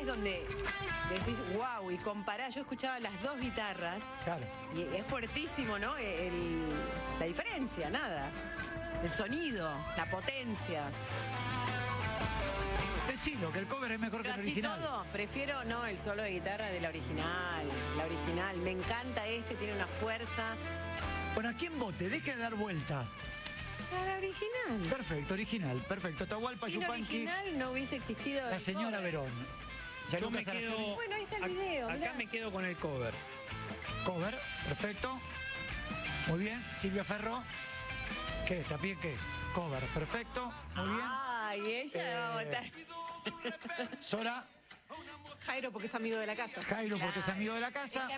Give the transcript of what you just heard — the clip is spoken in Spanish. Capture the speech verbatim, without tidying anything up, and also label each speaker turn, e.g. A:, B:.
A: donde decís, wow, y comparás, yo escuchaba las dos guitarras.
B: Claro.
A: Y es fuertísimo, ¿no? El, la diferencia, nada. El sonido, la potencia.
B: Decilo, que el cover es mejor
A: Pero
B: que el
A: así
B: original.
A: todo, prefiero, no, el solo de guitarra de la original. La original, me encanta este, tiene una fuerza.
B: Bueno, aquí en bote, deje de dar vueltas.
A: La original.
B: Perfecto, original, perfecto. Atahualpa
A: Sin
B: Yupanqui,
A: original no hubiese existido
B: la
A: el
B: señora
A: cover.
B: Verón.
C: Yo
B: Gianluca
C: me
B: Saraceni,
C: quedo...
A: Bueno, ahí está el
C: ac-
A: video,
C: Acá
A: mirá.
C: me quedo con el cover.
B: cover, perfecto. Muy bien, Silvia Ferro. ¿Qué? ¿También qué? Cover, perfecto, muy bien.
A: Ay, ella va a
B: Eh,
A: votar.
B: Sora,
D: Jairo porque es amigo de la casa.
B: Jairo porque es
A: Claro.
B: amigo de la casa.
A: Es que